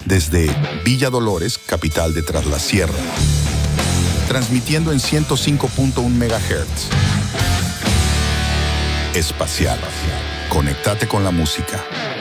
desde Villa Dolores, capital de Tras la Sierra. Transmitiendo en 105.1 MHz. Espacial. Conéctate con la música.